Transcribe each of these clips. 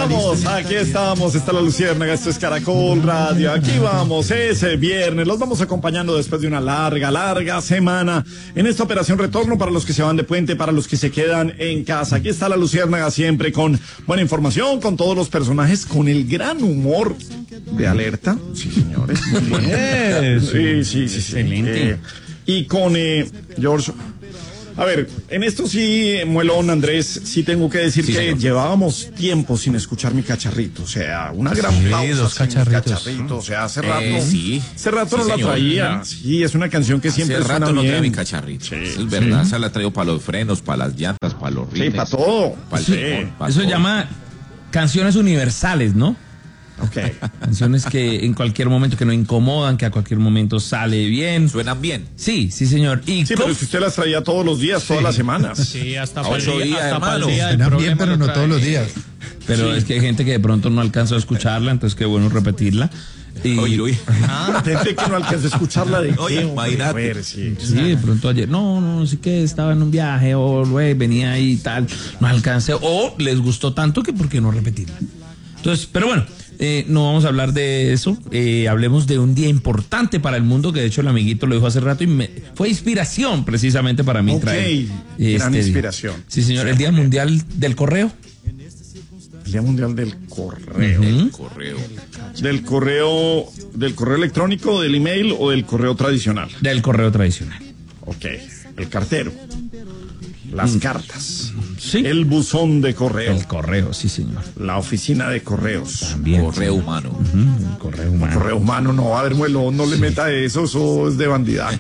aquí estamos, está la Luciérnaga, esto es Caracol Radio, aquí vamos, ese viernes, los vamos acompañando después de una larga semana en esta operación retorno para los que se van de puente, para los que se quedan en casa. Aquí está la Luciérnaga siempre con buena información, con todos los personajes, con el gran humor de Alerta, sí señores, sí, excelente. Y con George. A ver, en esto sí, Muelón, Andrés, sí tengo que decir que señor. Llevábamos tiempo sin escuchar mi cacharrito, o sea, una gran pausa dos cacharritos. sin mi cacharrito, o sea, hace rato no la traía, sí, es una canción que siempre hace rato suena no bien. trae mi cacharrito, es verdad, se la traigo para los frenos, para las llantas, para los rines. Sí, para todo. Eso se llama canciones universales, ¿no? Okay. Canciones que en cualquier momento que no incomodan, que a cualquier momento sale bien. ¿Suenan bien? Sí, señor. Y sí, pero si usted las traía todos los días, todas las semanas. Sí, hasta para el día, Suenan bien, pero no todos los días. Pero es que hay gente que de pronto no alcanzó a escucharla, entonces qué bueno repetirla. Y... Oye. Gente que no alcanzó a escucharla de oye, imagínate. Sí, de pronto ayer, no sé qué, estaba en un viaje o venía ahí y tal, no alcancé, o les gustó tanto que por qué no repetirla. Entonces, pero bueno, no vamos a hablar de eso, hablemos de un día importante para el mundo, que de hecho el amiguito lo dijo hace rato y fue inspiración precisamente para mí traer gran inspiración. Día. Sí, señor, el Día Mundial del Correo. El Día Mundial del Correo. Del correo electrónico, del email o del correo tradicional. Del correo tradicional. Ok, el cartero. Las cartas. Sí. El buzón de correo. El correo, sí, señor. La oficina de correos. También. Correo humano. El correo humano. Correo humano, no, a ver, Muelón, no le meta eso es de bandidaje.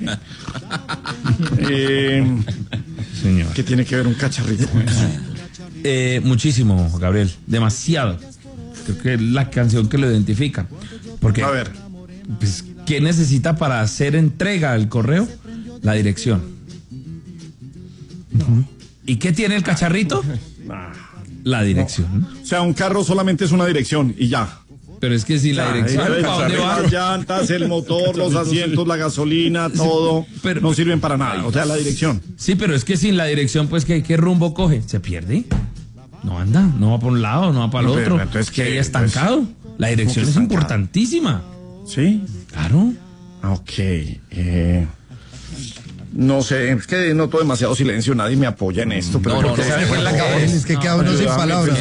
Señor. ¿Qué tiene que ver un cacharrito con eso? Muchísimo, Gabriel. Demasiado. Creo que es la canción que lo identifica. Porque, a ver. Pues, ¿qué necesita para hacer entrega al correo? La dirección. ¿Y qué tiene el cacharrito? La dirección. O sea, un carro solamente es una dirección y ya. Pero es que sin la dirección, ¿para dónde va? Las llantas, el motor, los asientos, la gasolina, todo, pero, no sirven para nada. O sea, la dirección. Sí, pero es que sin la dirección, pues, ¿qué rumbo coge? ¿Se pierde? No anda, no va por un lado, no va para el otro. Entonces, ¿qué hay estancado? La dirección es importantísima. ¿Sí? Claro. Ok. No sé, es que noto demasiado silencio, nadie me apoya en esto, pero es que queda uno sin palabras.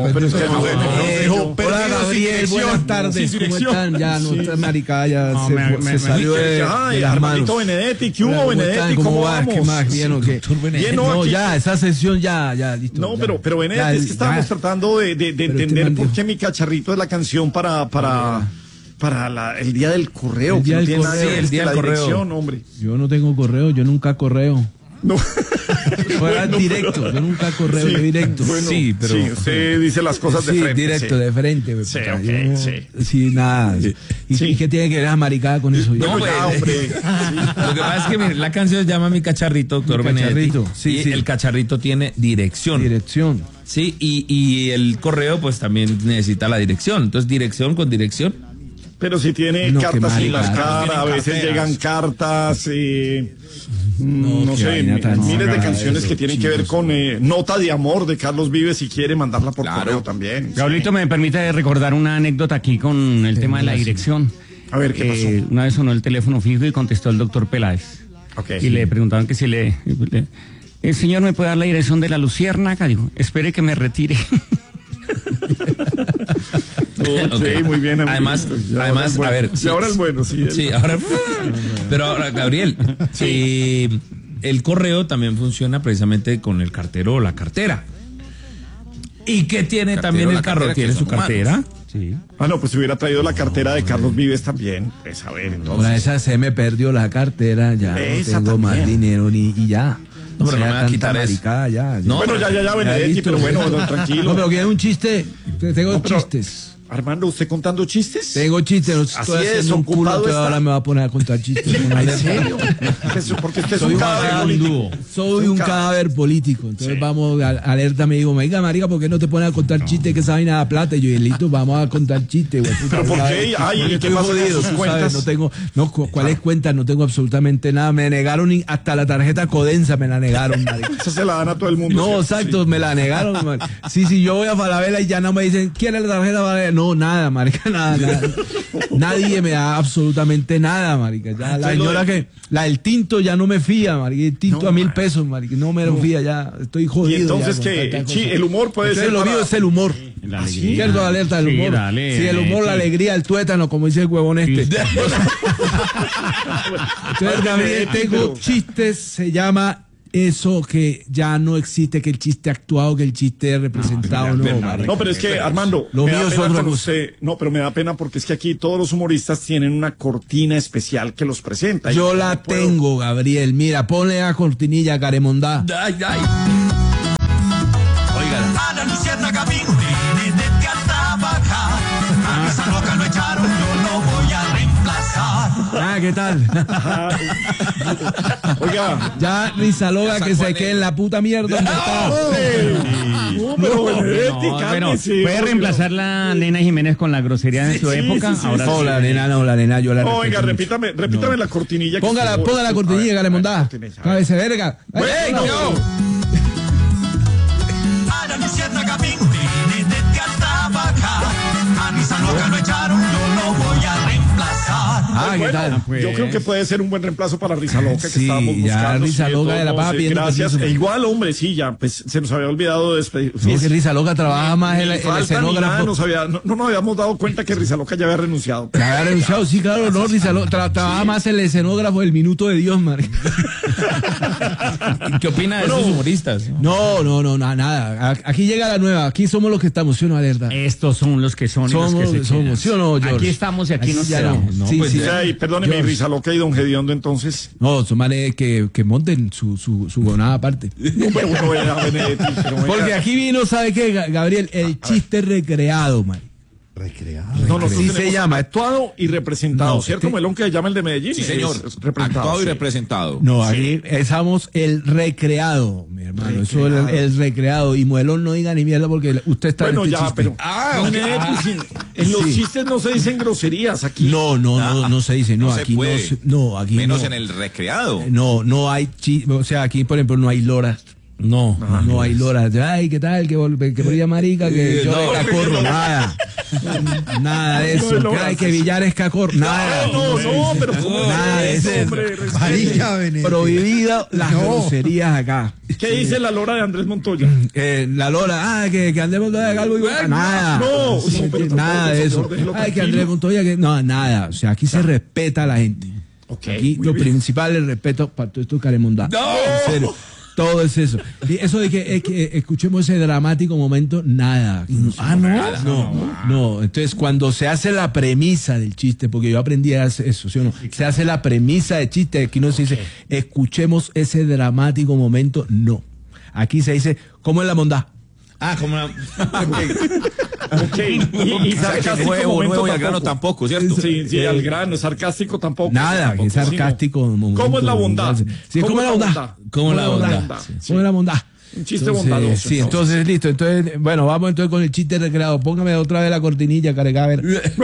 Hola, Gabriel, buenas tardes, ¿cómo están? Ya, nuestra maricada ya se salió de las manos. Benedetti, ¿qué hubo, Benedetti? ¿Cómo vas? ¿Qué más? ¿Bien o qué? No, ya, esa sesión ya, listo. No, pero Benedetti, es que estábamos tratando de entender por qué mi cacharrito es la canción para el día del correo. El día del correo. Sí, el día del correo. Hombre. Yo no tengo correo, yo nunca correo. No. Fuera directo, yo nunca correo, yo directo. Bueno, sí, pero... Sí, usted dice las cosas de frente. Directo, de frente. Sí, okay, sí, nada. ¿Y qué tiene que ver la maricada con eso? No, pues, hombre. Lo que pasa es que mire, la canción se llama Mi Cacharrito, doctor Benedetti. Sí, el cacharrito tiene dirección. Dirección. Sí, y el correo pues también necesita la dirección. Entonces, dirección con dirección. Pero si tiene cartas sin mascar, a veces llegan cartas, no sé, miles de canciones que tienen que ver con Nota de Amor de Carlos Vives, si quiere mandarla por correo también. Gabrielito, me permite recordar una anécdota aquí con el tema de la dirección. A ver, ¿qué pasó? Una vez sonó el teléfono fijo y contestó el doctor Peláez. Okay. Y le preguntaban que si el señor me puede dar la dirección de la Luciérnaga. Dijo, espere que me retire. Okay, muy bien. Además, a ver. Y ahora es bueno, sí. Sí, ahora. Pero ahora, Gabriel, el correo también funciona precisamente con el cartero o la cartera. ¿Y qué tiene también el carro? ¿Tiene su cartera? Sí. No, pues si hubiera traído la cartera de Carlos Vives también. Pues a ver, entonces. Ahora esa se me perdió la cartera, ya esa no tengo también. Más dinero y ya. No, pero no me va a quitar eso. Ya. No, bueno, ya, Benedetti, pero bueno, tranquilo. No, pero que es un chiste. Tengo chistes. Armando, ¿usted contando chistes? Tengo chistes, no Así estoy es, haciendo un culo, ocupado entonces está. ahora me va a poner a contar chistes. ¿En serio? Porque usted es un cadáver político. Soy un cadáver político, entonces vamos, alerta me digo, venga marica, ¿por qué no te pones a contar chistes que esa vaina da plata? Y yo, listo, vamos a contar chistes, güey. ¿Pero por qué? Ay, Porque ¿qué estoy pasa con jodido, sus tú cuentas? sabes, ¿cuáles cuentas? No tengo absolutamente nada, me negaron hasta la tarjeta Codensa me la negaron, marica. Esa se la dan a todo el mundo. No, ¿cierto? exacto, me la negaron, man. Sí, yo voy a Falabella y ya no me dicen, ¿quiere la tarjeta Falabella? No, nada, marica, nada. Nadie me da absolutamente nada, marica. Ya la señora la del tinto ya no me fía, marica. El tinto a 1.000 pesos, marica. No me lo fía, ya estoy jodido. Y entonces ya, que con tanta cosa. el humor puede Entonces, ser lo mío es el humor. La alegría. ¿Cierto? Alerta del humor. Sí, el humor, la alegría, el tuétano, como dice el huevón este. Entonces, Gabriel, tengo chistes, se llama eso que ya no existe, que el chiste actuado, que el chiste representado, No, pero es que, Armando, lo mío es otra cosa. No, pero me da pena porque es que aquí todos los humoristas tienen una cortina especial que los presenta. Yo la tengo, Gabriel. Mira, ponle a cortinilla, Caremondá. Ay. Oigan. A la luciérnaga vine desde a trabajar. A esa loca lo echaron, yo lo voy a reemplazar. ¿Qué tal? Oiga. Ya Rizaloga que se quede en la puta mierda donde está. No, pero Benedetti, cálmese, puede reemplazar la Nena Jiménez con la grosería de su época. Ahora No, sí. la nena, yo la Oiga, respeto mucho. repítame la cortinilla. que Ponga estuvo- la cortinilla, Caremondá. Cabeza verga. Bueno, A la luciérnaga vine desde a trabajar. A esa loca lo echaron, yo lo voy a reemplazar. ¿Qué tal? yo creo que puede ser un buen reemplazo para Rizaloca que Sí, estábamos ya buscando. Rizaloca de la pava pidiendo Gracias. permiso. Igual, hombre, sí, ya, pues se nos había olvidado de despedir. No, que Rizaloca trabaja más el Falta ni nada, escenógrafo. no nos habíamos dado cuenta que Rizaloca ya había renunciado. Que había renunciado, sí, claro, no, Rizaloca trabaja más el escenógrafo del minuto de Dios, María. ¿Qué opina de esos humoristas? No, nada. Aquí llega la nueva, aquí somos los que estamos, ¿sí o no, Alerta? Estos son los que son y los que se quedan. Somos, ¿sí o no, George? Aquí estamos y aquí nos ya quedamos. no. ¿no? Sí, Pues, sí. O sea, y perdóneme, George. Rizaloca y Don Gediondo, entonces. No, son manes que monten su gonada aparte. Bueno, Benedetti, pero venga. Porque aquí vino, ¿sabe qué, Gabriel? El chiste recreado, man. Recreado. No, nosotros Así se tenemos llama. actuado y representado, No, ¿cierto, Melón? Que se llama el de Medellín. Sí, señor. Es representado. Actuado y sí. representado. No, aquí estamos el recreado, mi hermano. Eso es el recreado. Y Muelón no diga ni mierda porque usted está Bueno, en este ya, chiste. pero. Benedetti, sí, en los Sí. chistes no se dicen groserías aquí. No se dice. No, No se aquí puede. aquí Menos no. en el recreado. No hay o sea, aquí por ejemplo no hay loras. No hay loras. Ay, ¿qué tal? Que por ella marica, que yo de cacorro, nada. Nada de eso. No, Que hay que billar es cacorro, nada. No, pero ¿cómo Nada de es eso. eso, hombre? Respete. Marica, Benedetti. Prohibido las groserías acá. ¿Qué dice la lora de Andrés Montoya? La Lora, que Andrés Montoya haga algo igual. Nada. No, Sí, no, pero nada tampoco, de señor, eso. déjelo Ay, que tranquilo. Andrés Montoya, que no, nada. O sea, aquí se respeta a la gente. Ok, Aquí muy lo bien. principal es el respeto para todo esto caremondá. En serio. Todo es eso. Y eso de que escuchemos ese dramático momento, nada. No. Entonces, cuando se hace la premisa del chiste, porque yo aprendí a hacer eso, ¿sí o no? Se hace la premisa del chiste, aquí no se dice, escuchemos ese dramático momento, no. Aquí se dice, ¿cómo es la mondá? Como una... Ok. Y sarcástico momento y al grano tampoco, ¿cierto? Sí, al grano, sarcástico tampoco. Nada, que es sarcástico. momento. ¿Cómo es la bondad? Sí, ¿cómo es la bondad? ¿Cómo la bondad? ¿Cómo es la bondad? Un chiste Entonces, bondadoso. Sí, entonces listo. Entonces, bueno, vamos entonces con el chiste recreado. Póngame otra vez la cortinilla, Carecaber.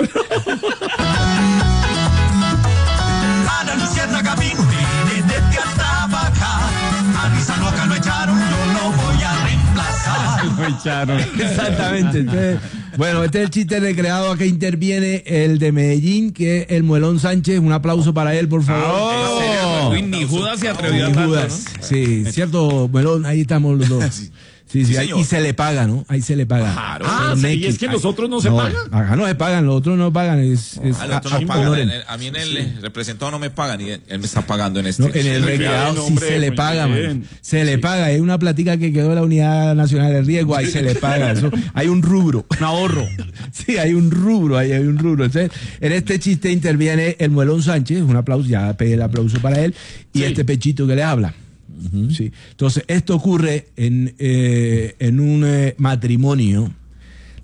A la luciérnaga vine desde a trabajar. A Risa Loca lo echaron, yo lo voy a reemplazar. Exactamente. Entonces, bueno, este es el chiste recreado. Acá interviene el de Medellín, que es el Muelón Sánchez. Un aplauso para él, por favor. Uy, ni Judas se atrevió a Y tanto, Judas. ¿no? Sí, cierto, Muelón, ahí estamos los dos. Sí, Sí, ahí, señor. y se le paga, ¿no? Ahí se le paga. Claro. Sí, y es que los otros no se pagan. Acá no se pagan, los otros no pagan. Al otro no pagan. ignoren. A mí en el representado no me pagan y él me está pagando en este. No, en el Muy recreado bien, sí hombre, se le muy paga, bien. man. Se le paga. Es una platica que quedó de la Unidad Nacional de Riesgo, ahí se le paga. Eso, hay un rubro. Un ahorro. Sí, hay un rubro, ahí hay un rubro. Entonces, en este chiste interviene el Muelón Sánchez, un aplauso, ya pedí el aplauso para él, y este pechito que le habla. Sí. Entonces, esto ocurre en un matrimonio.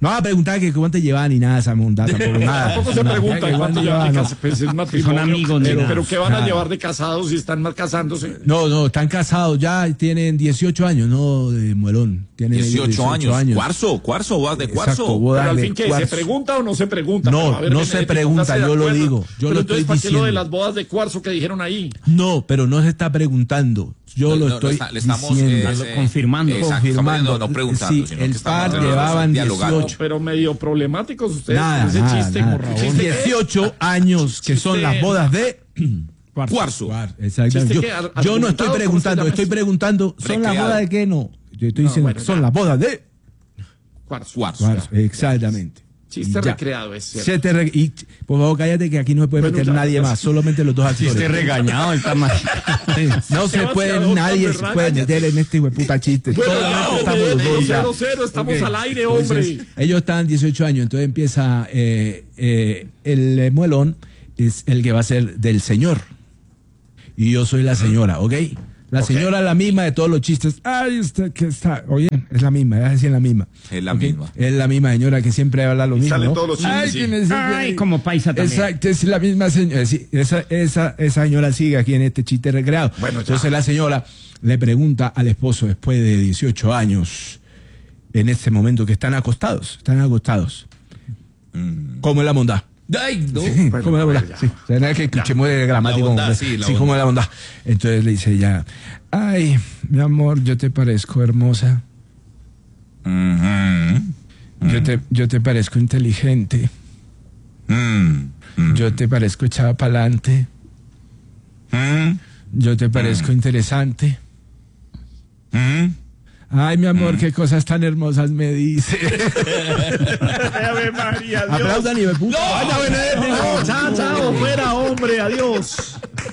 No va a preguntar que cuánto llevaban ni nada esa monda, tampoco nada. Tampoco se pregunta cuánto llevan de casados. Pues es matrimonio. Son amigos, ni nada. Pero ¿qué van a Nada. llevar de casados si están más casándose? No, están casados ya, tienen 18 años, no de muelón. Tienen 18 años. Cuarzo, bodas de cuarzo. Exacto, Pero bodas al de fin, ¿qué? ¿Se cuarzo. pregunta o no se pregunta? No, Pero, a ver, no Benedetti, se pregunta, póngase de yo lo acuerdo. digo, yo Pero lo entonces, estoy ¿para qué lo de diciendo. las bodas de cuarzo que dijeron ahí? No, pero no se está preguntando. Yo lo estoy le estamos diciendo. confirmando. Confirmando. No preguntando. Sí, sino que el estamos par llevaban dialogando. 18. Pero medio problemáticos ustedes Nada, con ese nada, chiste nada. como Raúl. 18 años que son las bodas de Cuarzo. Exactamente. Chiste que Yo no estoy argumentado, ¿cómo se preguntando, llama estoy eso? preguntando, ¿son las Recreado. bodas de qué? No. Yo estoy diciendo bueno, que son ya. las bodas de Cuarzo. Exactamente. Chiste Y ya. recreado, es cierto. Y por favor, cállate que aquí no se puede Bueno, meter ya, nadie ya. más, solamente los dos actores. Chiste regañado, está mal. No se puede, Sebastián, nadie hombre, se puede raya. meter en este puta chiste. Bueno, Solamente no, estamos los dos ya. 0-0, estamos Ok. al aire, hombre. Entonces, ellos están 18 años, entonces empieza el muelón, es el que va a ser del señor. Y yo soy la señora, ¿ok? La señora es la misma de todos los chistes. Ay, usted que está. Oye, es la misma, es así, es la misma. Es la ¿Ok? misma. Es la misma señora que siempre habla lo mismo. salen ¿no? todos los chistes, Ay, sí. que me sigue Ay, ahí. como paisa también. Exacto, es la misma señora. Sí, esa señora sigue aquí en este chiste recreado. Bueno, ya. Entonces la señora le pregunta al esposo después de 18 años, en este momento que están acostados. ¿Cómo es la bondad? Ay, no. Sí, Bueno, ¿cómo es la a ver, bondad? ya. Sí, ¿verdad que escuchemos el gramático? La bondad, hombre? sí, la Sí, ¿cómo es la bondad? Entonces le dice ella, ay, mi amor, yo te parezco hermosa. Yo te parezco inteligente. Yo te parezco echada para adelante. Yo te parezco interesante. Ay, mi amor, qué cosas tan hermosas me dice. Ave María, Dios. Aplaudan y me puta. Vaya, Benedetti, no, chao, fuera, hombre, adiós.